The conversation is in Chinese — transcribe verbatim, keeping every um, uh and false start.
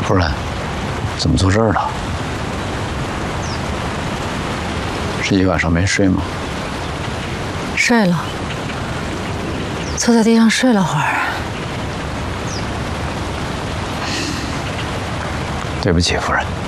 夫人，怎么坐这儿了？是一晚上没睡吗？ 睡了，坐在地上睡了会儿。 对不起，夫人。